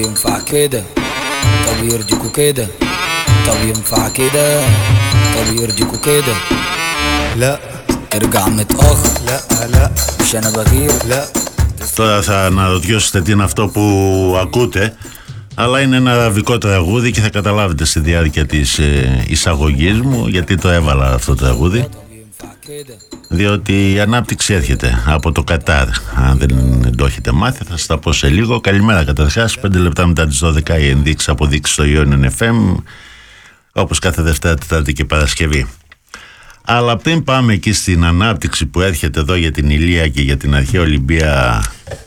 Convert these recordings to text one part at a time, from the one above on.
ينفع كده طب يرضيكوا كده طب ينفع كده طب يرضيكوا كده لا ارجع متأخر لا مش انا بغير لا. Τώρα θα αναρωτιώσετε τι είναι αυτό που ακούτε, αλλά είναι ένα αραβικό τραγούδι και θα καταλάβετε στη διάρκεια της εισαγωγής μου γιατί το έβαλα αυτό το τραγούδι. Διότι η ανάπτυξη έρχεται από το Κατάρ. Αν δεν το έχετε μάθει θα σας τα πω σε λίγο. Καλημέρα καταρχάς, 5 λεπτά μετά τις 12 η ενδείξη αποδείξει στο Ionian FM, όπως κάθε Δευτέρα, Τετάρτη και Παρασκευή. Αλλά πριν πάμε εκεί στην ανάπτυξη που έρχεται εδώ για την Ηλία και για την αρχαία Ολυμπία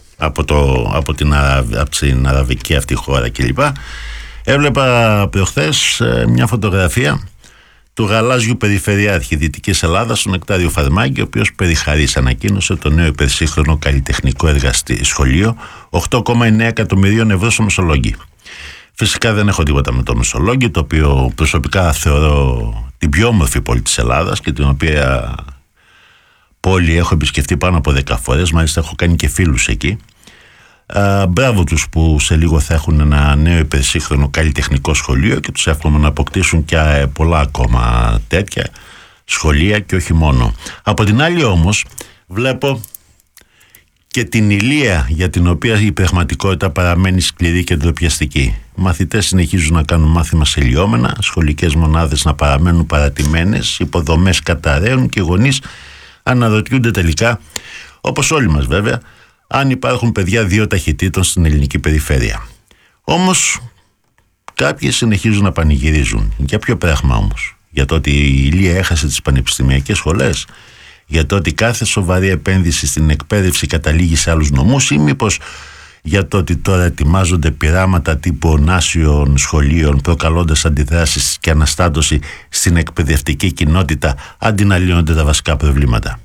από την αραβική αυτή χώρα κλπ, έβλεπα προχθές μια φωτογραφία του γαλάζιου περιφερειάρχη Δυτικής Ελλάδας, τον Νεκτάριο Φαρμάκη, ο οποίος περιχαρής ανακοίνωσε το νέο υπερσύγχρονο καλλιτεχνικό σχολείο 8,9 εκατομμυρίων ευρώ στο Μεσολόγγι. Φυσικά δεν έχω τίποτα με το Μεσολόγγι, το οποίο προσωπικά θεωρώ την πιο όμορφη πόλη της Ελλάδας και την οποία πόλη έχω επισκεφτεί πάνω από 10 φορές, μάλιστα έχω κάνει και φίλους εκεί. Μπράβο τους που σε λίγο θα έχουν ένα νέο υπερσύγχρονο καλλιτεχνικό σχολείο και τους εύχομαι να αποκτήσουν και πολλά ακόμα τέτοια σχολεία και όχι μόνο. Από την άλλη όμως βλέπω και την Ηλία, για την οποία η πραγματικότητα παραμένει σκληρή και ντροπιαστική. Μαθητές συνεχίζουν να κάνουν μάθημα σε λιώμενα, σχολικές μονάδες να παραμένουν παρατημένες, υποδομές καταραίουν και οι γονείς αναρωτιούνται τελικά, όπως όλοι μας βέβαια, αν υπάρχουν παιδιά 2 ταχυτήτων στην ελληνική περιφέρεια. Όμως κάποιοι συνεχίζουν να πανηγυρίζουν. Για ποιο πράγμα όμως? Για το ότι η Ηλία έχασε τις πανεπιστημιακές σχολές? Για το ότι κάθε σοβαρή επένδυση στην εκπαίδευση καταλήγει σε άλλους νομούς? Ή μήπως για το ότι τώρα ετοιμάζονται πειράματα τύπου ονάσιων σχολείων, προκαλώντας αντιδράσεις και αναστάτωση στην εκπαιδευτική κοινότητα, αντί να λύνονται τα βασικά προβλήματα?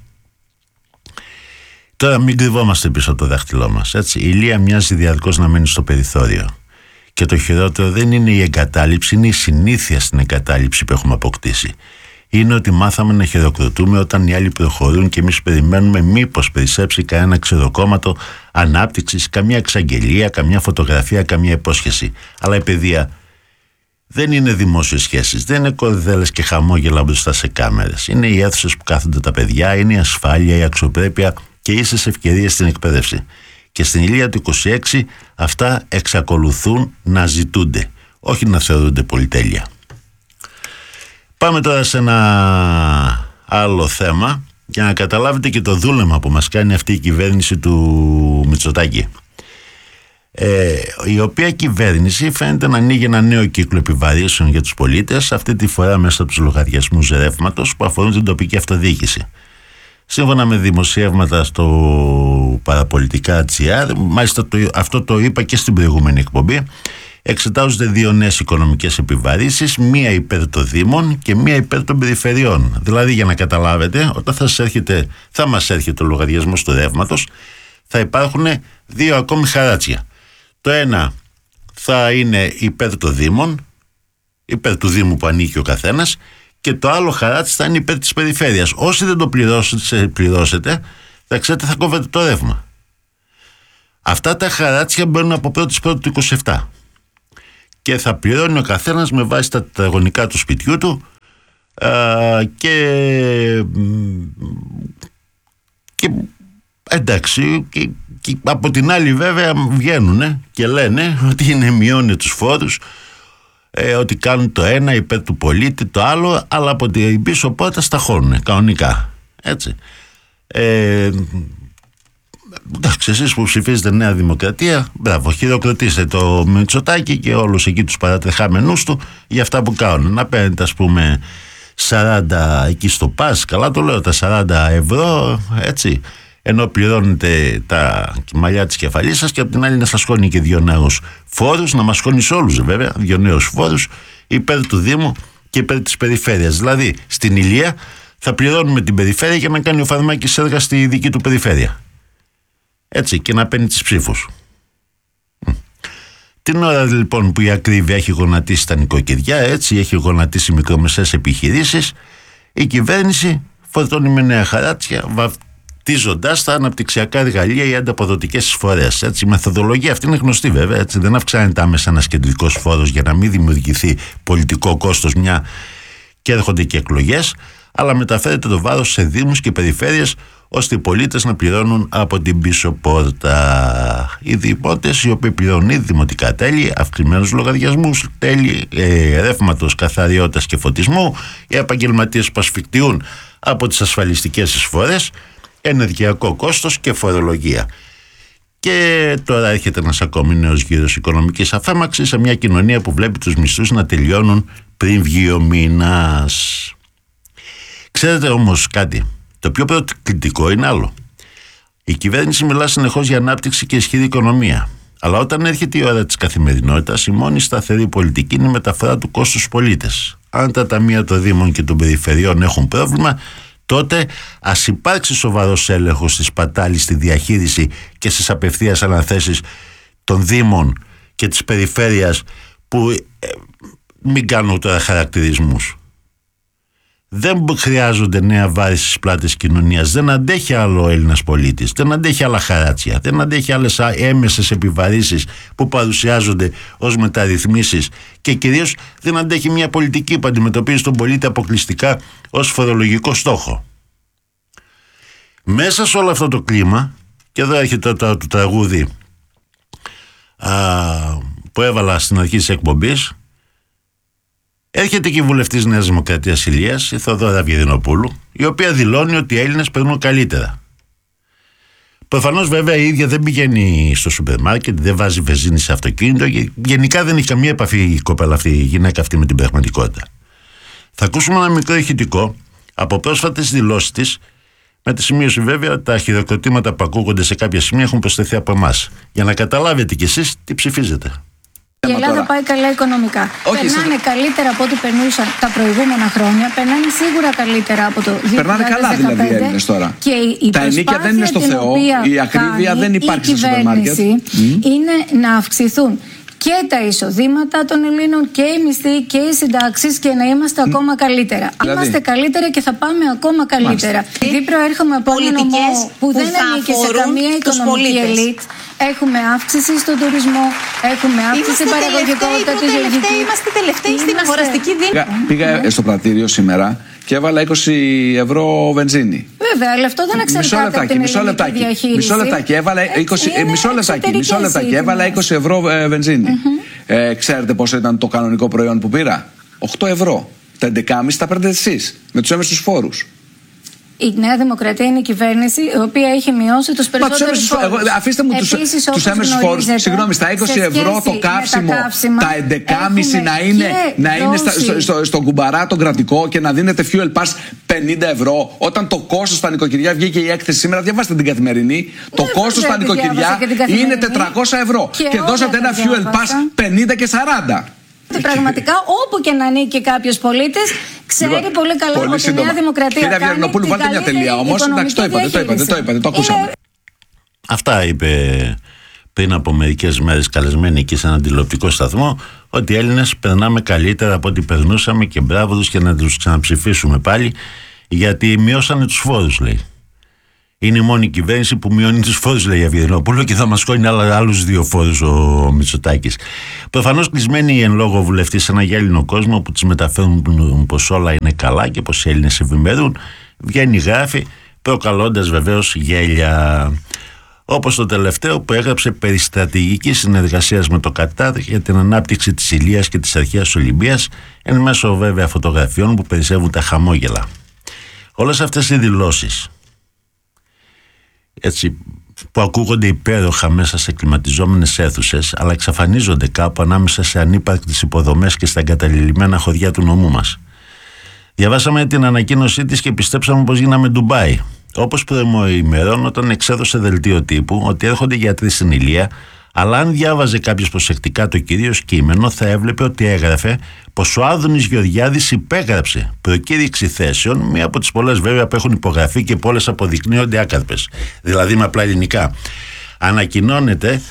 Τώρα μην κρυβόμαστε πίσω από το δάχτυλό μας, έτσι. Η Ηλία μοιάζει διαρκώς να μένει στο περιθώριο. Και το χειρότερο δεν είναι η εγκατάλειψη, είναι η συνήθεια στην εγκατάλειψη που έχουμε αποκτήσει. Είναι ότι μάθαμε να χειροκροτούμε όταν οι άλλοι προχωρούν και εμείς περιμένουμε μήπως περισσέψει κανένα ξεροκόμματο ανάπτυξης, καμιά εξαγγελία, καμιά φωτογραφία, καμιά υπόσχεση. Αλλά η παιδεία δεν είναι δημόσιες σχέσεις, δεν είναι κορδέλες και χαμόγελα μπροστά σε κάμερες. Είναι οι αίθουσες που κάθονται τα παιδιά, είναι η ασφάλεια, η αξιοπρέπεια και ίσες ευκαιρίες στην εκπαίδευση. Και στην Ηλία του 26 αυτά εξακολουθούν να ζητούνται, όχι να θεωρούνται πολυτέλεια. Πάμε τώρα σε ένα άλλο θέμα για να καταλάβετε και το δούλεμα που μας κάνει αυτή η κυβέρνηση του Μητσοτάκη, η οποία κυβέρνηση φαίνεται να ανοίγει ένα νέο κύκλο επιβαρύσεων για τους πολίτες, αυτή τη φορά μέσα από τους λογαριασμούς ρεύματος που αφορούν την τοπική αυτοδιοίκηση. Σύμφωνα με δημοσιεύματα στο Παραπολιτικά.gr, μάλιστα αυτό το είπα και στην προηγούμενη εκπομπή, εξετάζονται 2 νέες οικονομικές επιβαρύσεις, μία υπέρ των Δήμων και μία υπέρ των περιφερειών. Δηλαδή, για να καταλάβετε, όταν θα μας έρχεται ο λογαριασμός του ρεύματος, θα υπάρχουν 2 ακόμη χαράτσια. Το ένα θα είναι υπέρ των Δήμων, υπέρ του Δήμου που ανήκει ο καθένας, και το άλλο χαράτσι θα είναι υπέρ της περιφέρειας. Όσοι δεν το πληρώσετε, θα ξέρετε, θα κόβετε το ρεύμα. Αυτά τα χαράτσια μπαίνουν από 1η του 27 και θα πληρώνει ο καθένας με βάση τα τετραγωνικά του σπιτιού του και εντάξει, και από την άλλη βέβαια βγαίνουν και λένε ότι μειώνει τους φόρους, ότι κάνουν το ένα υπέρ του πολίτη, το άλλο, αλλά από την πίσω πόρτα σταχώνουν κανονικά, έτσι. Εντάξει, εσείς που ψηφίζετε Νέα Δημοκρατία, μπράβο, χειροκροτήστε το Μητσοτάκη και όλους εκεί τους παρατρεχάμενους του για αυτά που κάνουν. Να παίρνετε, ας πούμε, 40 εκεί στο ΠΑΣ, καλά το λέω, τα 40 ευρώ, έτσι, ενώ πληρώνετε τα μαλλιά της κεφαλής σας, και από την άλλη να σας χώνει και 2 νέους φόρους, να μας χώνει σε όλους βέβαια 2 νέους φόρους υπέρ του Δήμου και υπέρ της περιφέρειας. Δηλαδή στην Ηλία θα πληρώνουμε την περιφέρεια για να κάνει ο Φαρμάκης έργα στη δική του περιφέρεια, έτσι, και να παίρνει τις ψήφους. Την ώρα λοιπόν που η ακρίβεια έχει γονατίσει τα νοικοκυριά, έτσι, έχει γονατίσει μικρομεσαίες επιχειρήσεις, η κυβέρνηση φορτώνει με νέα χαράτσια, χτίζοντας τα αναπτυξιακά εργαλεία ή ανταποδοτικές εισφορές. Η μεθοδολογία αυτή είναι γνωστή βέβαια. Έτσι, δεν αυξάνεται άμεσα ένας κεντρικός φόρος για να μην δημιουργηθεί πολιτικό κόστος, μια και έρχονται και εκλογές, αλλά μεταφέρεται το βάρος σε δήμους και περιφέρειες, ώστε οι πολίτες να πληρώνουν από την πίσω πόρτα. Οι δημότες, οι οποίοι πληρώνουν ήδη δημοτικά τέλη, αυξημένους λογαριασμούς, τέλη ρεύματος, καθαριότητας και φωτισμού, οι επαγγελματίες που ασφικτιούν από τις ασφαλιστικές εισφορές, ενεργειακό κόστος και φορολογία. Και τώρα έρχεται ένας ακόμη νέος γύρος οικονομικής αφέμαξης σε μια κοινωνία που βλέπει τους μισθούς να τελειώνουν πριν βγει ο μήνας. Ξέρετε όμως κάτι, το πιο προκλητικό είναι άλλο. Η κυβέρνηση μιλά συνεχώς για ανάπτυξη και ισχυρή οικονομία. Αλλά όταν έρχεται η ώρα της καθημερινότητας, η μόνη σταθερή πολιτική είναι η μεταφορά του κόστους στους πολίτες. Αν τα ταμεία των Δήμων και των περιφερειών έχουν πρόβλημα, τότε ας υπάρξει σοβαρός έλεγχος στη σπατάλη, στη διαχείριση και στις απευθείας αναθέσεις των Δήμων και της περιφέρειας, που μην κάνω τώρα χαρακτηρισμούς. Δεν χρειάζονται νέα βάρη στις πλάτες κοινωνίας. Δεν αντέχει άλλο ο Έλληνας πολίτης. Δεν αντέχει άλλα χαράτσια. Δεν αντέχει άλλες έμεσες επιβαρύσεις που παρουσιάζονται ως μεταρρυθμίσεις. Και κυρίως δεν αντέχει μια πολιτική που αντιμετωπίζει τον πολίτη αποκλειστικά ως φορολογικό στόχο. Μέσα σε όλο αυτό το κλίμα, και εδώ έρχεται το τραγούδι που έβαλα στην αρχή της εκπομπής, έρχεται και η βουλευτής Νέας Δημοκρατίας Ηλίας, η Θοδόρα Βιερηνοπούλου, η οποία δηλώνει ότι οι Έλληνες περνούν καλύτερα. Προφανώς βέβαια η ίδια δεν πηγαίνει στο σούπερ μάρκετ, δεν βάζει βενζίνη σε αυτοκίνητο, γενικά δεν έχει καμία επαφή η κοπέλα αυτή, η γυναίκα αυτή, με την πραγματικότητα. Θα ακούσουμε ένα μικρό ηχητικό από πρόσφατες δηλώσεις της, με τη σημείωση βέβαια ότι τα χειροκροτήματα που ακούγονται σε κάποια σημεία έχουν προσθεθεί από εμάς, για να καταλάβετε κι εσείς τι ψηφίζετε. Η Ελλάδα πάει καλά οικονομικά. Περνάνε καλύτερα από ό,τι περνούσαν τα προηγούμενα χρόνια. Περνάνε σίγουρα καλύτερα από το 2015. Περνάνε καλά δηλαδή οι Έλληνες τώρα. Και η τα ενίκια δεν είναι στο Θεό. Η ακρίβεια δεν υπάρχει στο σούπερ μάρκετ. Είναι να αυξηθούν και τα εισοδήματα των Ελλήνων και οι μισθοί και οι συντάξεις και να είμαστε ακόμα καλύτερα. Δηλαδή, είμαστε καλύτερα και θα πάμε ακόμα καλύτερα. Επειδή προέρχομαι από ένα νομό που δεν ανήκει σε καμία οικονομική ελίτ, έχουμε αύξηση στον τουρισμό, έχουμε αύξηση στην παραγωγικότητα της γεωργικής. Είμαστε τελευταίοι στην αγοραστική δύναμη. Πήγα στο πρατήριο σήμερα και έβαλα 20 ευρώ βενζίνη. Βέβαια, αλλά αυτό δεν εξαρτάται από την ελληνική διαχείριση. Μισό λεπτάκι, έβαλα 20 ευρώ βενζίνη. Ξέρετε πόσο ήταν το κανονικό προϊόν που πήρα? 8 ευρώ. Τα 11,5 τα παίρνετε εσείς με τους έμεσους φόρους. Η Νέα Δημοκρατία είναι η κυβέρνηση η οποία έχει μειώσει τους περισσότερους φόρους. Αφήστε μου τους έμεσους φόρους. Συγγνώμη, στα 20 ευρώ το καύσιμο, τα 11,5 να είναι στον κουμπαρά τον κρατικό και να δίνετε fuel pass 50 ευρώ. Όταν το κόστος στα νοικοκυριά, βγήκε η έκθεση σήμερα, διαβάστε την Καθημερινή, το κόστος στα νοικοκυριά είναι 400 ευρώ. Και δώσατε ένα fuel pass 50 και 40. Πραγματικά, όπου και να ανήκει κάποιος πολίτης, ξέρει πολύ καλά ότι η Νέα Δημοκρατία. Κύριε Βιερηνοπούλου, βάλτε μια τελεία όμως. Εντάξει, το είπατε, το ακούσαμε. Αυτά είπε πριν από μερικές μέρες καλεσμένη εκεί σε έναν τηλεοπτικό σταθμό, ότι οι Έλληνες περνάμε καλύτερα από ό,τι περνούσαμε και μπράβο τους και να τους ξαναψηφίσουμε πάλι, γιατί μειώσανε τους φόρους, λέει. Είναι η μόνη κυβέρνηση που μειώνει τους φόρους, λέει η Βιερηνοπούλου, και θα μας κόλλει άλλους 2 φόρους ο Μητσοτάκης. Προφανώς κλεισμένοι οι εν λόγω βουλευτές σε ένα γέλινο κόσμο που τους μεταφέρουν πως όλα είναι καλά και πως οι Έλληνες ευημερούν, βγαίνει γράφει, προκαλώντας βεβαίως γέλια. Όπως το τελευταίο που έγραψε περί στρατηγικής συνεργασίας με το Κατάρ για την ανάπτυξη της Ηλίας και της αρχαίας Ολυμπίας, εν μέσω βέβαια φωτογραφιών που περισσεύουν τα χαμόγελα. Όλες αυτές οι δηλώσεις, έτσι, που ακούγονται υπέροχα μέσα σε κλιματιζόμενες αίθουσες, αλλά εξαφανίζονται κάπου ανάμεσα σε ανύπαρκτες υποδομές και στα εγκαταλειμμένα χωριά του νομού μας. Διαβάσαμε την ανακοίνωσή της και πιστέψαμε πως γίναμε Ντουμπάι. Όπως προημερών όταν εξέδωσε δελτίο τύπου ότι έρχονται γιατροί στην Ηλία, αλλά αν διάβαζε κάποιος προσεκτικά το κυρίως κείμενο, θα έβλεπε ότι έγραφε πως ο Άδωνης Γεωργιάδης υπέγραψε προκήρυξη θέσεων, μία από τις πολλές βέβαια που έχουν υπογραφεί και πολλές αποδεικνύονται άκαρπες. Δηλαδή με απλά ελληνικά. Ανακοινώνεται,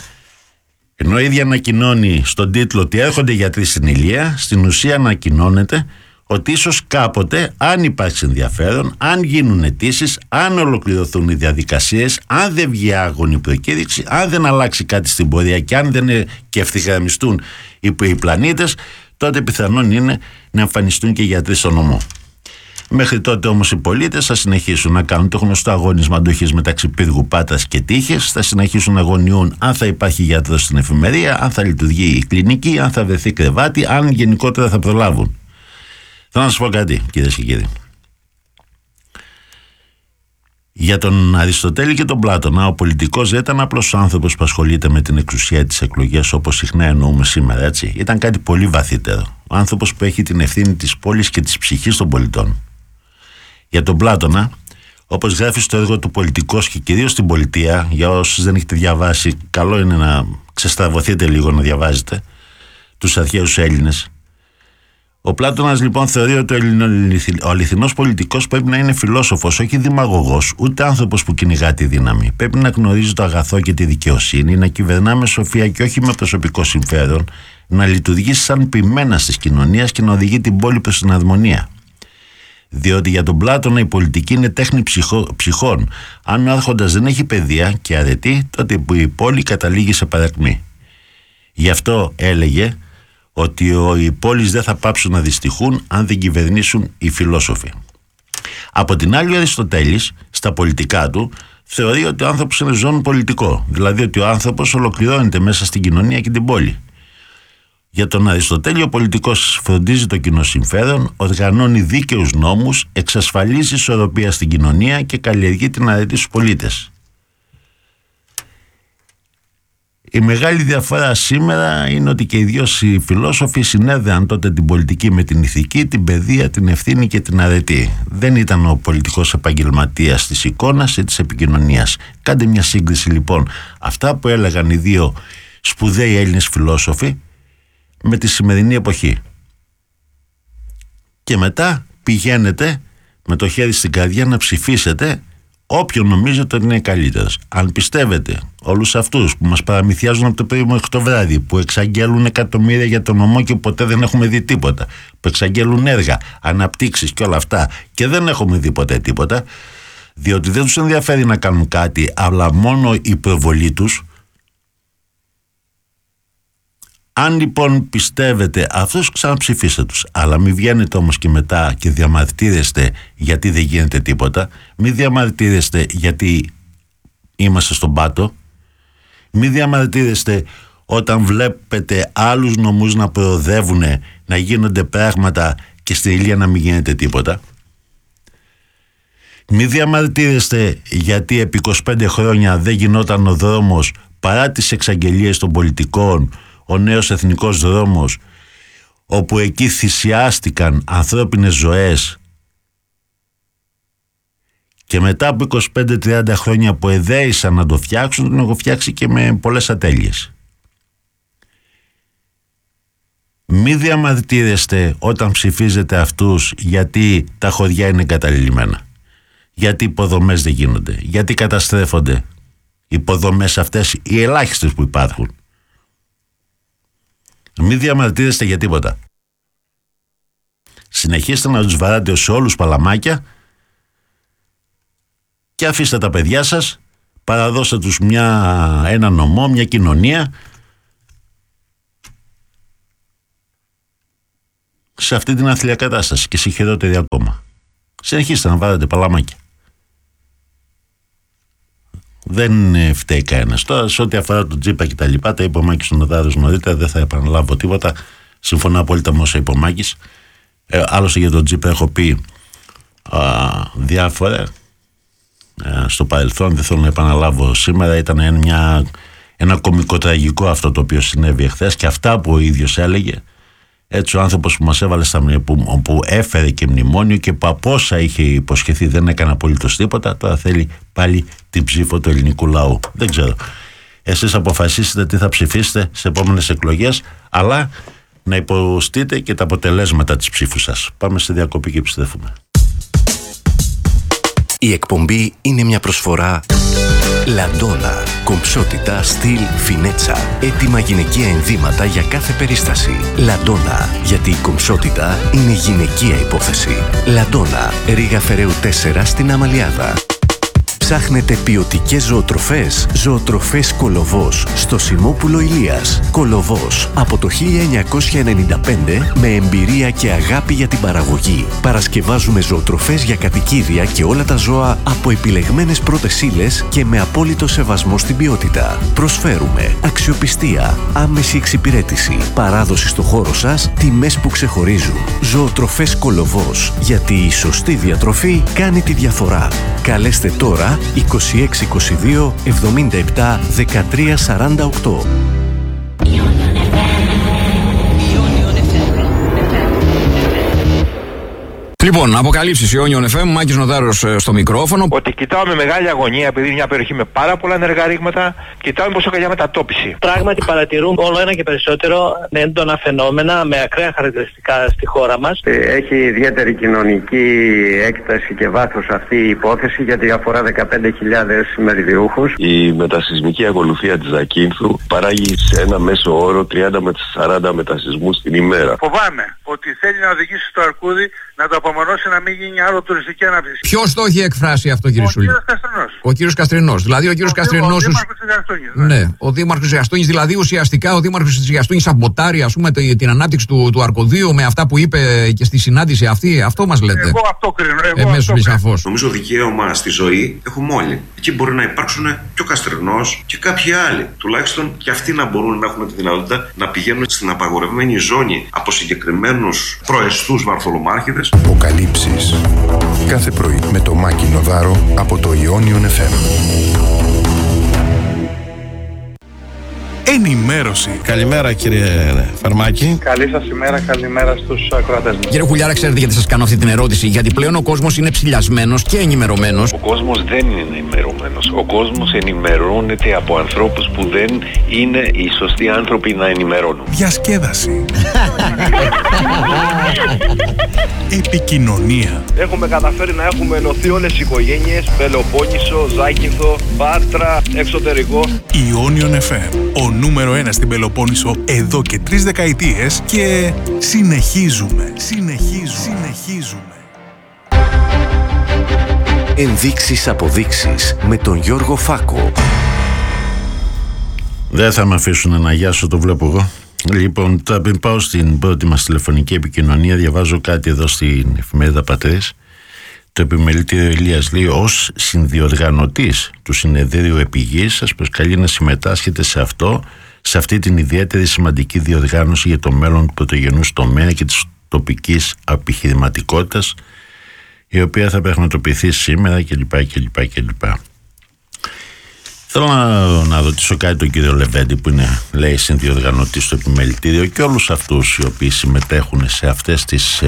ενώ ήδη ανακοινώνει στον τίτλο ότι έρχονται γιατροί στην Ηλία, στην ουσία ανακοινώνεται ότι ίσως κάποτε, αν υπάρξει ενδιαφέρον, αν γίνουν αιτήσεις, αν ολοκληρωθούν οι διαδικασίες, αν δεν βγει άγωνη προκήρυξη, αν δεν αλλάξει κάτι στην πορεία και αν δεν και ευθυγραμμιστούν οι πλανήτες, τότε πιθανόν είναι να εμφανιστούν και γιατροί στο νομό. Μέχρι τότε όμως οι πολίτες θα συνεχίσουν να κάνουν το γνωστό αγώνισμα αντοχής μεταξύ πύργου, πάτρας και τύχης, θα συνεχίσουν να αγωνιούν αν θα υπάρχει γιατρός στην εφημερία, αν θα λειτουργεί η κλινική, αν θα βρεθεί κρεβάτι, αν γενικότερα θα προλάβουν. Θέλω να σας πω κάτι, κυρίες και κύριοι. Για τον Αριστοτέλη και τον Πλάτωνα, ο πολιτικός δεν ήταν απλώς ο άνθρωπος που ασχολείται με την εξουσία της εκλογής, όπως συχνά εννοούμε σήμερα, έτσι. Ήταν κάτι πολύ βαθύτερο. Ο άνθρωπος που έχει την ευθύνη της πόλης και της ψυχής των πολιτών. Για τον Πλάτωνα, όπως γράφει στο έργο του Πολιτικός και κυρίως στην Πολιτεία, για όσους δεν έχετε διαβάσει, καλό είναι να ξεστραβωθείτε λίγο να διαβάζετε τους αρχαίους Έλληνες. Ο Πλάτωνας λοιπόν θεωρεί ότι ο αληθινός πολιτικός πρέπει να είναι φιλόσοφος, όχι δημαγωγός, ούτε άνθρωπος που κυνηγά τη δύναμη. Πρέπει να γνωρίζει το αγαθό και τη δικαιοσύνη, να κυβερνά με σοφία και όχι με προσωπικό συμφέρον, να λειτουργήσει σαν ποιμένας της κοινωνίας και να οδηγεί την πόλη προς την αρμονία. Διότι για τον Πλάτωνα η πολιτική είναι τέχνη ψυχών. Αν ο άρχοντας δεν έχει παιδεία και αρετή, τότε η πόλη καταλήγει σε παρακμή. Γι' αυτό έλεγε ότι οι πόλεις δεν θα πάψουν να δυστυχούν αν δεν κυβερνήσουν οι φιλόσοφοι. Από την άλλη, ο Αριστοτέλης στα πολιτικά του θεωρεί ότι ο άνθρωπος είναι ζώον πολιτικό, δηλαδή ότι ο άνθρωπος ολοκληρώνεται μέσα στην κοινωνία και την πόλη. Για τον Αριστοτέλη, ο πολιτικός φροντίζει το κοινό συμφέρον, οργανώνει δίκαιους νόμους, εξασφαλίζει ισορροπία στην κοινωνία και καλλιεργεί την αρετή στους πολίτες. Η μεγάλη διαφορά σήμερα είναι ότι και οι δυο οι φιλόσοφοι συνέδεαν τότε την πολιτική με την ηθική, την παιδεία, την ευθύνη και την αρετή. Δεν ήταν ο πολιτικός επαγγελματίας της εικόνας ή της επικοινωνίας. Κάντε μια σύγκριση λοιπόν αυτά που έλεγαν οι δύο σπουδαίοι Έλληνες φιλόσοφοι με τη σημερινή εποχή. Και μετά πηγαίνετε με το χέρι στην καρδιά να ψηφίσετε όποιον νομίζετε ότι είναι καλύτερος. Αν πιστεύετε όλους αυτούς που μας παραμυθιάζουν από το πρωί μέχρι το βράδυ, που εξαγγέλουν εκατομμύρια για τον νομό και ποτέ δεν έχουμε δει τίποτα, που εξαγγέλουν έργα, αναπτύξεις και όλα αυτά και δεν έχουμε δει ποτέ τίποτα, διότι δεν τους ενδιαφέρει να κάνουν κάτι, αλλά μόνο η προβολή τους. Αν λοιπόν πιστεύετε αυτούς, ξαναψηφίστε τους. Αλλά μην βγαίνετε όμως και μετά και διαμαρτύρεστε γιατί δεν γίνεται τίποτα. Μην διαμαρτύρεστε γιατί είμαστε στον πάτο. Μην διαμαρτύρεστε όταν βλέπετε άλλους νομούς να προοδεύουν, να γίνονται πράγματα και στην Ηλία να μην γίνεται τίποτα. Μην διαμαρτύρεστε γιατί επί 25 χρόνια δεν γινόταν ο δρόμος παρά τις εξαγγελίες των πολιτικών, ο νέος εθνικός δρόμος, όπου εκεί θυσιάστηκαν ανθρώπινες ζωές και μετά από 25-30 χρόνια που εδέησαν να το φτιάξουν, τον έχω φτιάξει και με πολλές ατέλειες. Μη διαμαρτύρεστε όταν ψηφίζετε αυτούς γιατί τα χωριά είναι εγκαταλειμμένα, γιατί οι υποδομές δεν γίνονται, γιατί καταστρέφονται οι υποδομές αυτές, οι ελάχιστες που υπάρχουν. Μην διαμαρτύρεστε για τίποτα. Συνεχίστε να τους βαράτε σε όλους παλαμάκια και αφήστε τα παιδιά σας, παραδώστε τους ένα νομό, μια κοινωνία σε αυτή την αθλία κατάσταση και σε χειρότερη ακόμα. Συνεχίστε να βάρετε παλαμάκια. Δεν φταίει κανένας. Τώρα, σε ό,τι αφορά τον Τζίπρα και τα λοιπά, τα είπε ο Μάκης ο Νοδάρος νωρίτερα, δεν θα επαναλάβω τίποτα. Συμφωνώ απόλυτα με όσα είπε ο Μάκης. Άλλωστε για τον Τζίπρα έχω πει διάφορα στο παρελθόν, δεν θέλω να επαναλάβω σήμερα. Ήταν ένα κωμικοτραγικό αυτό το οποίο συνέβη εχθές και αυτά που ο ίδιος έλεγε. Έτσι ο άνθρωπος που μας έβαλε που έφερε και μνημόνιο και που από όσα είχε υποσχεθεί δεν έκανε απολύτως τίποτα, τώρα θέλει πάλι την ψήφο του ελληνικού λαού. Δεν ξέρω. Εσείς αποφασίσετε τι θα ψηφίσετε σε επόμενες εκλογές, αλλά να υποστείτε και τα αποτελέσματα της ψήφου σας. Πάμε σε διακοπή και επιστρέφουμε. Η εκπομπή είναι μια προσφορά Λαντόνα. Κομψότητα, στυλ, φινέτσα. Έτοιμα γυναικεία ενδύματα για κάθε περίσταση. Λαντόνα. Γιατί η κομψότητα είναι γυναικεία υπόθεση. Λαντόνα. Ρήγα Φεραίου 4 στην Αμαλιάδα. Ψάχνετε ποιοτικές ζωοτροφές? Ζωοτροφές Κολοβός, στο Σιμόπουλο Ηλίας. Κολοβός, από το 1995, με εμπειρία και αγάπη για την παραγωγή. Παρασκευάζουμε ζωοτροφές για κατοικίδια και όλα τα ζώα από επιλεγμένες πρώτες ύλες και με απόλυτο σεβασμό στην ποιότητα. Προσφέρουμε αξιοπιστία, άμεση εξυπηρέτηση, παράδοση στο χώρο σας, τιμές που ξεχωρίζουν. Ζωοτροφές Κολοβός, γιατί η σωστή διατροφή κάνει τη διαφορά. Καλέστε τώρα 2622 77 13 48. Λοιπόν, αποκαλύψεις Ιόνιον FM, Μάκης Νοδάρος στο μικρόφωνο. Ότι κοιτάω με μεγάλη αγωνία, επειδή μια περιοχή με πάρα πολλά ενεργά ρήγματα, κοιτάω πόσο καλιά μετατόπιση. Πράγματι παρατηρούν όλο ένα και περισσότερο έντονα φαινόμενα με ακραία χαρακτηριστικά στη χώρα μας. Έχει ιδιαίτερη κοινωνική έκταση και βάθος αυτή η υπόθεση, γιατί αφορά 15.000 μεριδιούχους. Η μετασυσμική ακολουθία της Ζακίνθου παράγει σε ένα μέσο όρο 30 με 40 μετασυσμούς την ημέρα. Φοβάμαι ότι θέλει να οδηγήσει στο αρκούδι, να το απομονώσει, να μην γίνει άλλο τουριστική ανάπτυξη. Ποιος το έχει εκφράσει αυτό, κύριε Σούλη? Ο κύριος Καστρινός. Ο κύριος Καστρινός. Δηλαδή ο κύριος Καστρινός. Ο δήμαρχος της Γιαστούνης. Ναι, ο δήμαρχος της Γιαστούνης. Δηλαδή ουσιαστικά ο δήμαρχος της Γιαστούνης σαμποτάρει, ας πούμε, την ανάπτυξη του αρκωδίου με αυτά που είπε και στη συνάντηση αυτή. Αυτό μας λέτε? Εγώ αυτό κρίνω. Σαφώς. Νομίζω δικαίωμα στη ζωή έχουμε όλοι. Εκεί μπορεί να υπάρξουν και ο Καστρινός και κάποιοι άλλοι. Τουλάχιστον και αυτοί να μπορούν να έχουν τη δυνατότητα να πηγαίνουν στην απαγορευμένη ζώνη από συγκεκριμένους προεστούς βαρθολομάρχηδες. Αποκαλύψεις. Κάθε πρωί με το Μάκη Νοδάρο από το Ιόνιον FM. Ενημέρωση. Καλημέρα κύριε Φαρμάκη. Καλή σας ημέρα, καλημέρα στους ακροατές μας. Κύριε Χουλιάρα, ξέρετε γιατί σας κάνω αυτή την ερώτηση? Γιατί πλέον ο κόσμος είναι ψηλιασμένος και ενημερωμένος. Ο κόσμος δεν είναι ενημερωμένος. Ο κόσμος ενημερώνεται από ανθρώπους που δεν είναι οι σωστοί άνθρωποι να ενημερώνουν. Διασκέδαση. Επικοινωνία. Έχουμε καταφέρει να έχουμε ενωθεί όλες οι οικογένειες, Πελοπόννησο, Ζάκυνθο, Πάτρα, εξωτερικό. Ιόνιον FM, ο νούμερο 1 στην Πελοπόννησο εδώ και 3 δεκαετίες και συνεχίζουμε. Ενδείξεις αποδείξεις με τον Γιώργο Φάκο. Δεν θα με αφήσουν να γιάσω, το βλέπω εγώ. Λοιπόν, θα πάω στην πρώτη μας τηλεφωνική επικοινωνία. Διαβάζω κάτι εδώ στην εφημερίδα Πατρίς. Το επιμελητήριο Ηλίας λέει: ως συνδιοργανωτής του συνεδρίου επιγής σας προσκαλεί να συμμετάσχετε σε αυτή την ιδιαίτερη σημαντική διοργάνωση για το μέλλον του πρωτογενούς τομέα και της τοπικής επιχειρηματικότητας, η οποία θα πραγματοποιηθεί σήμερα κλπ. Θέλω να ρωτήσω κάτι τον κύριο Λεβέντη, που είναι, λέει, συνδιοργανωτής στο επιμελητήριο, και όλους αυτούς οι οποίοι συμμετέχουν σε αυτές τις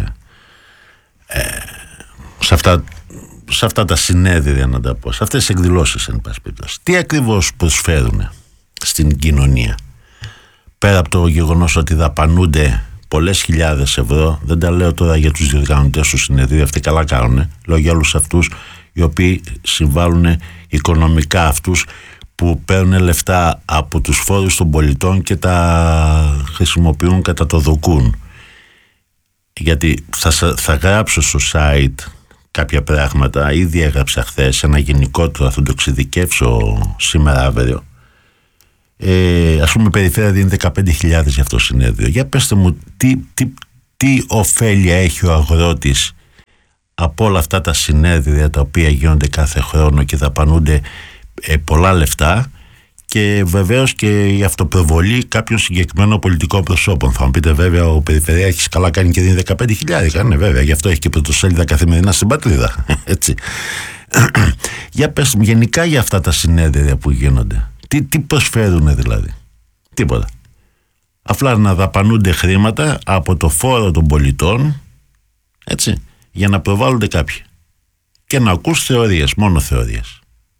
σε αυτά τα συνέδρια, να τα πω, σε αυτές τις εκδηλώσεις, εν πάση περιπτώσει. Τι ακριβώς προσφέρουν στην κοινωνία, πέρα από το γεγονός ότι δαπανούνται πολλές χιλιάδες ευρώ? Δεν τα λέω τώρα για τους διοργανωτές του συνεδρίου, αυτοί καλά κάνουν. Λέω για όλους αυτούς οι οποίοι συμβάλλουν οικονομικά, αυτούς που παίρνουν λεφτά από τους φόρους των πολιτών και τα χρησιμοποιούν κατά το δοκούν. Γιατί θα γράψω στο site κάποια πράγματα, ήδη έγραψα χθες ένα γενικότερο, θα το εξειδικεύσω σήμερα αύριο. Ας πούμε, η περιφέρεια δίνει 15.000 για αυτό το συνέδριο. Για πέστε μου, τι ωφέλεια έχει ο αγρότης από όλα αυτά τα συνέδρια τα οποία γίνονται κάθε χρόνο και δαπανούνται πολλά λεφτά, και βεβαίως και η αυτοπροβολή κάποιων συγκεκριμένων πολιτικών προσώπων. Θα μου πείτε, βέβαια, ο Περιφερειάρχης καλά κάνει και δίνει 15.000. Ναι, βέβαια, γι' αυτό έχει και πρωτοσέλιδα καθημερινά στην Πατρίδα. Έτσι. Για πες μου, γενικά για αυτά τα συνέδρια που γίνονται, τι προσφέρουν δηλαδή? Τίποτα. Απλά να δαπανούνται χρήματα από το φόρο των πολιτών, έτσι, για να προβάλλονται κάποιοι και να ακούς θεωρίες, μόνο θεωρίες.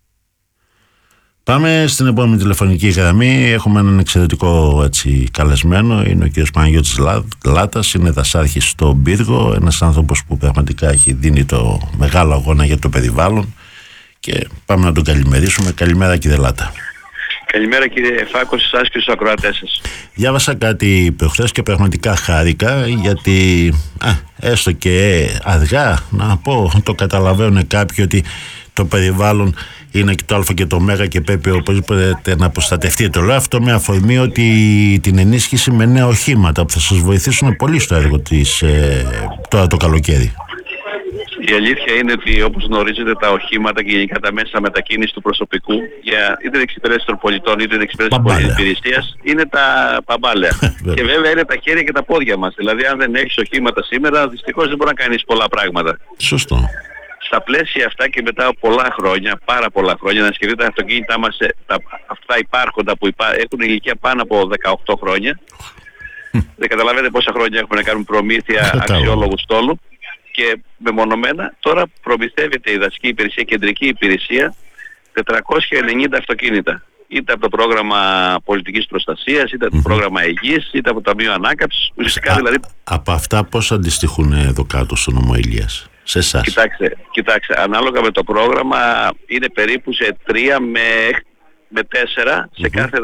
Πάμε στην επόμενη τηλεφωνική γραμμή. Έχουμε έναν εξαιρετικό, έτσι, καλεσμένο. Είναι ο κ. Παναγιώτης Λάτας, είναι δασάρχης στον Πύργο, ένας άνθρωπος που πραγματικά έχει δίνει το μεγάλο αγώνα για το περιβάλλον και πάμε να τον καλημερίσουμε. Καλημέρα κύριε Λάτα. Καλημέρα κύριε Φάκο, σε εσάς και στους ακροατές σας. Διάβασα κάτι προχθές και πραγματικά χάρηκα, γιατί έστω και αργά να πω, το καταλαβαίνουν κάποιοι ότι το περιβάλλον είναι και το α και το μέγα και πρέπει οπωσδήποτε να προστατευτεί. Το λέω αυτό με αφορμή ότι την ενίσχυση με νέα οχήματα που θα σας βοηθήσουν πολύ στο έργο της τώρα το καλοκαίρι. Η αλήθεια είναι ότι, όπως γνωρίζετε, τα οχήματα και γενικά τα μέσα μετακίνησης του προσωπικού για είτε την εξυπηρέτηση των πολιτών είτε την εξυπηρέτηση της υπηρεσίας είναι τα παμπάλαια. Και βέβαια είναι τα χέρια και τα πόδια μας. Δηλαδή, αν δεν έχεις οχήματα σήμερα, δυστυχώς δεν μπορεί να κάνεις πολλά πράγματα. Σωστό. Στα πλαίσια αυτά και μετά από πολλά χρόνια, πάρα πολλά χρόνια, να σκεφτείτε τα αυτοκίνητά μας, αυτά υπάρχοντα που έχουν ηλικία πάνω από 18 χρόνια. Δεν καταλαβαίνετε πόσα χρόνια έχουμε να κάνουμε προμήθεια αξιόλογου στόλου. Και μεμονωμένα τώρα προμηθεύεται η δασική υπηρεσία, κεντρική υπηρεσία, 490 αυτοκίνητα. Είτε από το πρόγραμμα πολιτικής προστασίας, είτε από το πρόγραμμα υγείας, είτε από το Ταμείο Ανάκαμψης. Ουσιαστικά δηλαδή. Από αυτά πώς αντιστοιχούν εδώ κάτω στο νομό Ηλίας, σε εσάς? Κοιτάξτε, ανάλογα με το πρόγραμμα είναι περίπου σε 3 με 4 σε κάθε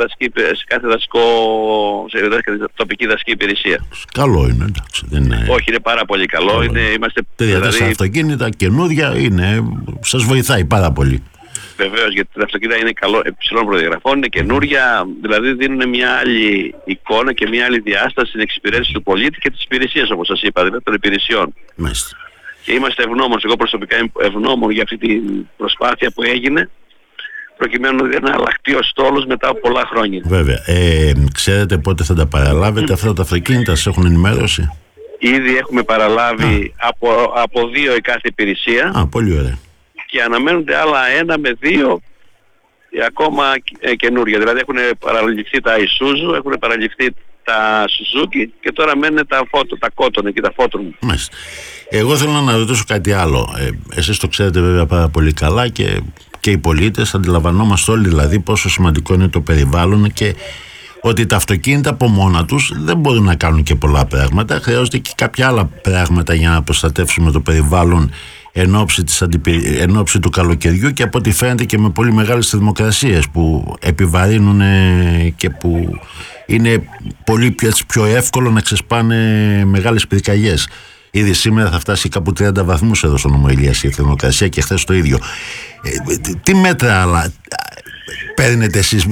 τοπική δασική υπηρεσία. Καλό είναι, εντάξει. Δεν είναι... Όχι, είναι πάρα πολύ καλό. Είμαστε 3-4 αυτοκίνητα καινούργια, σας βοηθάει πάρα πολύ. Βεβαίως, γιατί τα αυτοκίνητα είναι υψηλών προδιαγραφών, είναι καινούργια, δηλαδή δίνουν μια άλλη εικόνα και μια άλλη διάσταση στην εξυπηρέτηση του πολίτη και της υπηρεσίας, όπως σας είπα, δηλαδή των υπηρεσιών. Μάλιστα. Και είμαστε ευγνώμονες, εγώ προσωπικά είμαι ευγνώμων για αυτή την προσπάθεια που έγινε, προκειμένου να αλλάχτεί ο στόλος μετά από πολλά χρόνια. Βέβαια. Ξέρετε πότε θα τα παραλάβετε αυτά τα αυτοκίνητα, σας έχουν ενημέρωση? Ήδη έχουμε παραλάβει από 2 η κάθε υπηρεσία. Πολύ ωραία. Και αναμένονται άλλα 1 με 2 ακόμα καινούργια. Δηλαδή έχουν παραληφθεί τα Isuzu, έχουν παραληφθεί τα Suzuki και τώρα μένουν τα Cotton εκεί, τα Photon. Μάλιστα. Εγώ θέλω να ρωτήσω κάτι άλλο. Εσείς το ξέρετε βέβαια πάρα πολύ καλά και οι πολίτες, αντιλαμβανόμαστε όλοι δηλαδή πόσο σημαντικό είναι το περιβάλλον και ότι τα αυτοκίνητα από μόνα τους δεν μπορούν να κάνουν και πολλά πράγματα. Χρειάζονται και κάποια άλλα πράγματα για να προστατεύσουμε το περιβάλλον εν ώψη του καλοκαιριού και από ό,τι φαίνεται και με πολύ μεγάλες θερμοκρασίες που επιβαρύνουν και που είναι πολύ πιο εύκολο να ξεσπάνε μεγάλες πυρκαγιές. Ήδη σήμερα θα φτάσει κάπου 30 βαθμούς εδώ στο νομό Ηλίας η θερμοκρασία και χθες το ίδιο. Τι μέτρα άλλα παίρνετε εσείς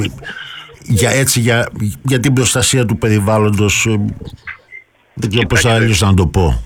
για την προστασία του περιβάλλοντος? Δεν ξέρω πώς αλλιώς να το πω.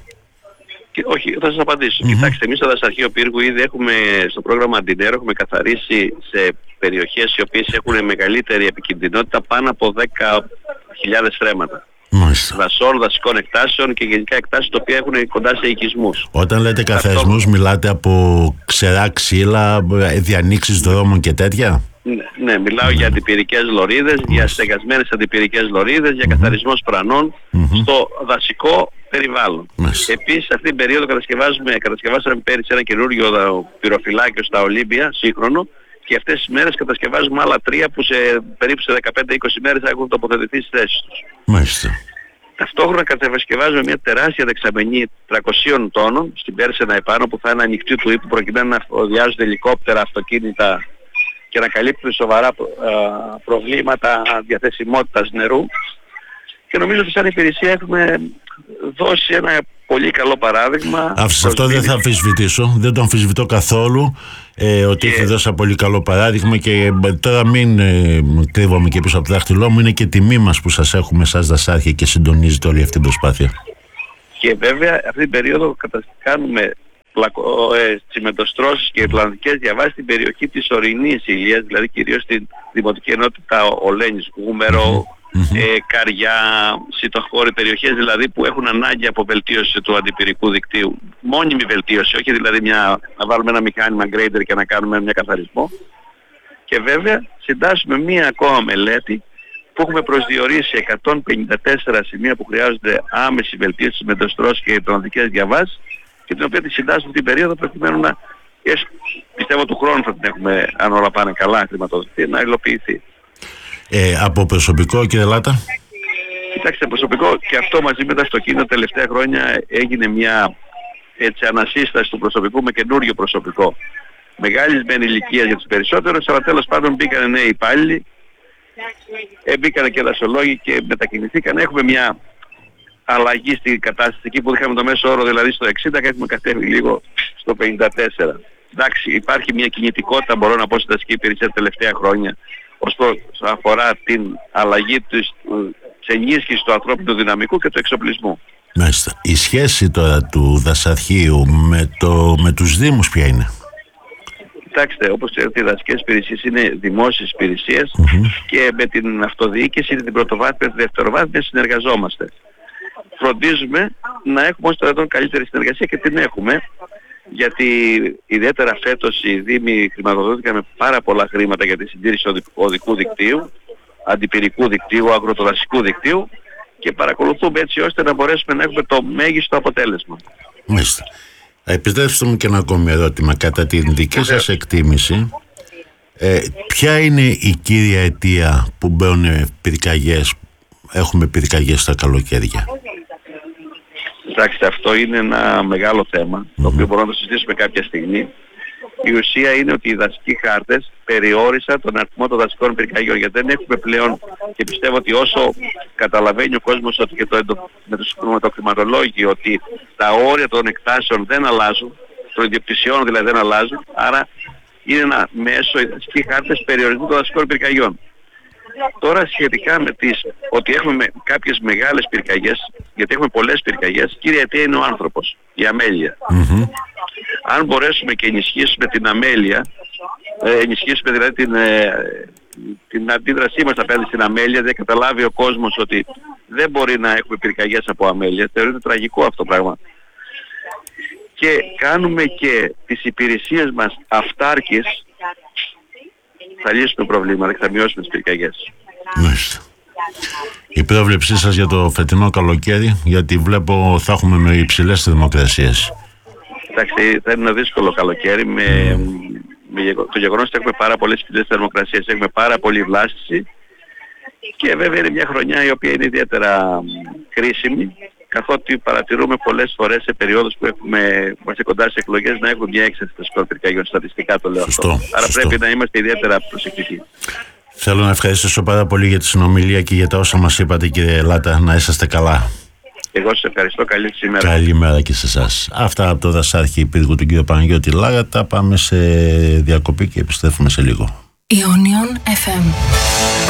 Όχι, θα σας απαντήσω. Κοιτάξτε, εμείς στο Δασαρχείο Πύργου ήδη έχουμε στο πρόγραμμα Αντινέρο έχουμε καθαρίσει σε περιοχές οι οποίες έχουν μεγαλύτερη επικινδυνότητα πάνω από 10.000 στρέμματα. Δασών, δασικών εκτάσεων και γενικά εκτάσεις τα οποία έχουν κοντά σε οικισμούς. Όταν λέτε καθαρισμούς, μιλάτε από ξερά ξύλα, διανοίξεις δρόμων και τέτοια? Ναι, μιλάω για αντιπυρικές λωρίδες, για στεγασμένες αντιπυρικές λωρίδες, για καθαρισμό σπρανών στο δασικό περιβάλλον. Επίσης, αυτή την περίοδο κατασκευάσαμε πέρυσι ένα καινούργιο πυροφυλάκιο στα Ολύμπια, σύγχρονο, και αυτές τις μέρες κατασκευάζουμε άλλα 3 που περίπου σε 15-20 μέρες θα έχουν τοποθετηθεί στις θέσεις τους. Μάλιστα. Ταυτόχρονα κατασκευάζουμε μια τεράστια δεξαμενή 300 τόνων στην Πέρσενα επάνω που θα είναι ανοιχτή του ύπου προκειμένου να οδηγάζονται ελικόπτερα, αυτοκίνητα και να καλύπτουν σοβαρά προβλήματα διαθεσιμότητας νερού. Και νομίζω ότι σαν υπηρεσία έχουμε δώσει ένα πολύ καλό παράδειγμα. Αυτό δεν θα αμφισβητήσω, δεν το αμφισβητώ καθόλου ότι έχει δώσει ένα πολύ καλό παράδειγμα και τώρα μην κρύβομαι και πίσω από το δάχτυλό μου, είναι και τιμή μας που σας έχουμε σαν δασάρχη και συντονίζετε όλη αυτή την προσπάθεια. Και βέβαια αυτή την περίοδο κάνουμε τσιμεντοστρώσεις και ατλαντικές διαβάσεις στην περιοχή της ορεινής Ηλίας, δηλαδή κυρίως στην Δημοτική Ενότητα Ολένης, Γούμερο, Καριά, Σιτοχώρη, περιοχές δηλαδή που έχουν ανάγκη από βελτίωση του αντιπυρικού δικτύου. Μόνιμη βελτίωση, όχι δηλαδή να βάλουμε ένα μηχάνημα grader και να κάνουμε μια καθαρισμό. Και βέβαια συντάσσουμε μία ακόμα μελέτη που έχουμε προσδιορίσει 154 σημεία που χρειάζονται άμεση βελτίωση της μετοστρώσης και ατλαντικές διαβάσεις και την οποία τη συντάσσουμε την περίοδο προκειμένου να, πιστεύω του χρόνου θα την έχουμε, αν όλα πάνε καλά, χρηματοδοτηθεί, να υλοποιηθεί. Από προσωπικό, κύριε Λάτα? Κοιτάξτε, προσωπικό και αυτό μαζί με τα αυτοκίνητα τελευταία χρόνια έγινε μια ανασύσταση του προσωπικού με καινούριο προσωπικό. μεγάλης μεν ηλικίας για τους περισσότερους, αλλά τέλος πάντων μπήκανε νέοι υπάλληλοι, μπήκανε και δασολόγοι και μετακινηθήκαν. Έχουμε μια αλλαγή στην κατάσταση εκεί που είχαμε το μέσο όρο δηλαδή στο 60 και έχουμε κατέβει λίγο στο 54. Εντάξει, υπάρχει μια κινητικότητα, μπορώ να πω, στην δασική υπηρεσία τα τελευταία χρόνια όσον αφορά την αλλαγή της ενίσχυσης του ανθρώπινου δυναμικού και του εξοπλισμού. Μάλιστα. Η σχέση τώρα του δασαρχείου με τους δήμους ποια είναι? Κοιτάξτε, όπως ξέρετε, οι δασικές υπηρεσίες είναι δημόσιες υπηρεσίες και με την αυτοδιοίκηση, την πρωτοβάθμια και τη δευτεροβάθμια συνεργαζόμαστε. Φροντίζουμε να έχουμε όσο το δυνατόν καλύτερη συνεργασία και την έχουμε, γιατί ιδιαίτερα φέτος οι δήμοι χρηματοδοτήθηκαν με πάρα πολλά χρήματα για τη συντήρηση οδικού δικτύου, αντιπυρικού δικτύου, αγροτοδασικού δικτύου και παρακολουθούμε έτσι ώστε να μπορέσουμε να έχουμε το μέγιστο αποτέλεσμα. Μάλιστα. Επιτρέψτε μου και ένα ακόμη ερώτημα. Κατά την δική σας εκτίμηση, ποια είναι η κύρια αιτία που μπαίνουν πυρκαγιές, έχουμε πυρκαγιές στα καλοκαίρια? Εντάξει, αυτό είναι ένα μεγάλο θέμα, το οποίο μπορούμε να το συζητήσουμε κάποια στιγμή. Η ουσία είναι ότι οι δασικοί χάρτες περιόρισαν τον αριθμό των δασικών πυρκαγιών, γιατί δεν έχουμε πλέον, και πιστεύω ότι όσο καταλαβαίνει ο κόσμος ότι και με το κλιματολόγιο ότι τα όρια των εκτάσεων δεν αλλάζουν, των ιδιοκτησιών δηλαδή δεν αλλάζουν, άρα είναι ένα μέσο οι δασικοί χάρτες περιορισμού των δασικών πυρκαγιών. Τώρα σχετικά με ότι έχουμε κάποιες μεγάλες πυρκαγιές, γιατί έχουμε πολλές πυρκαγιές, κύρια αιτία είναι ο άνθρωπος, η αμέλεια. Αν μπορέσουμε και ενισχύσουμε την αμέλεια, ενισχύσουμε δηλαδή την αντίδρασή μας απέναντι στην αμέλεια, δεν καταλάβει ο κόσμος ότι δεν μπορεί να έχουμε πυρκαγιές από αμέλεια, θεωρείται τραγικό αυτό το πράγμα. Και κάνουμε και τις υπηρεσίες μας αυτάρκης, θα λύσουμε προβλήματα και θα μειώσουμε τις πυρκαγιές. Μάλιστα. Η πρόβλεψή σας για το φετινό καλοκαίρι, γιατί βλέπω θα έχουμε με υψηλές θερμοκρασίες. Εντάξει, θα είναι ένα δύσκολο καλοκαίρι με το γεγονός ότι έχουμε πάρα πολλές υψηλές θερμοκρασίες, έχουμε πάρα πολλή βλάστηση και βέβαια είναι μια χρονιά η οποία είναι ιδιαίτερα κρίσιμη, καθότι παρατηρούμε πολλές φορές σε περιόδους που είμαστε κοντά σε εκλογές να έχουμε μια έξαρση των πυρκαγιών, στατιστικά το λέω αυτό. Άρα πρέπει να είμαστε ιδιαίτερα προσεκτικοί. Θέλω να ευχαριστήσω πάρα πολύ για τη συνομιλία και για τα όσα μας είπατε, κύριε Λάτα. Να είσαστε καλά. Εγώ σας ευχαριστώ. Καλή σήμερα. Καλημέρα και σε εσάς. Αυτά από το δασάρχη υπουργού του κύριο Παναγιώτη Λάγατα. Πάμε σε διακοπή και επιστρέφουμε σε λίγο. Ionion FM.